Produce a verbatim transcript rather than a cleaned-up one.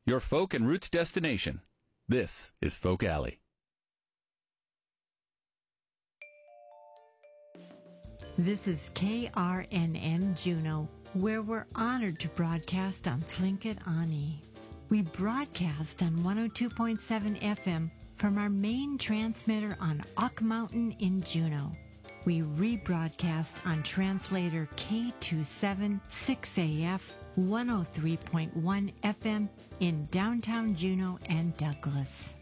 your folk and roots destination. This is Folk Alley. This is K R N N Juneau, where we're honored to broadcast on Tlingit Ani. We broadcast on one oh two point seven F M from our main transmitter on Ock Mountain in Juneau. We rebroadcast on translator K two seven six A F one oh three point one F M in downtown Juneau and Douglas.